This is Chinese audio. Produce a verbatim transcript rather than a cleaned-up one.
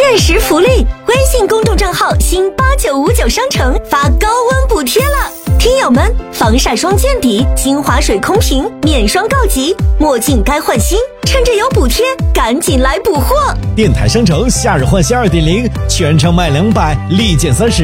限时福利，微信公众账号新八九五九商城发高温补贴了。听友们，防晒霜见底，精华水空瓶面霜告急，墨镜该换新，趁着有补贴，赶紧来补货！ 电台商城夏日换新 二点零，全场买两百，立减三十。